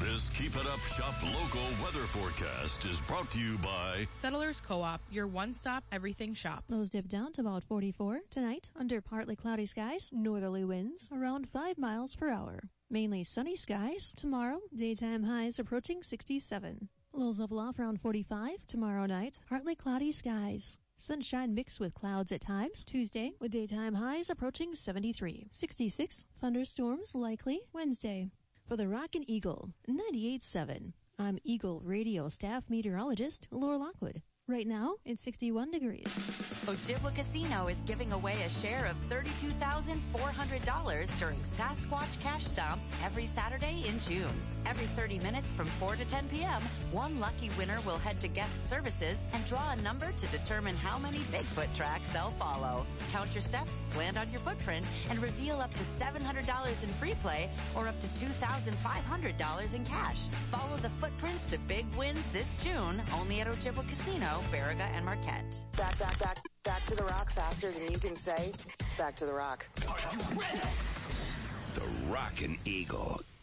This Keep It Up Shop local weather forecast is brought to you by Settlers Co-op, your one-stop everything shop. Lows dip down to about 44 tonight under partly cloudy skies, northerly winds around 5 miles per hour. Mainly sunny skies tomorrow, daytime highs approaching 67. Lows level off around 45 tomorrow night, partly cloudy skies. Sunshine mixed with clouds at times Tuesday with daytime highs approaching 73. 66, thunderstorms likely Wednesday. For the Rockin' Eagle, 98.7. I'm Eagle Radio staff meteorologist Laura Lockwood. Right now, it's 61 degrees. Ojibwa Casino is giving away a share of $32,400 during Sasquatch Cash Stomps every Saturday in June. Every 30 minutes from 4 to 10 p.m., one lucky winner will head to guest services and draw a number to determine how many Bigfoot tracks they'll follow. Count your steps, land on your footprint, and reveal up to $700 in free play or up to $2,500 in cash. Follow the footprints to big wins this June, only at Ojibwa Casino, Baraga, and Marquette. Back to the rock faster than you can say. Back to the rock. Are you ready? The Rockin' Eagle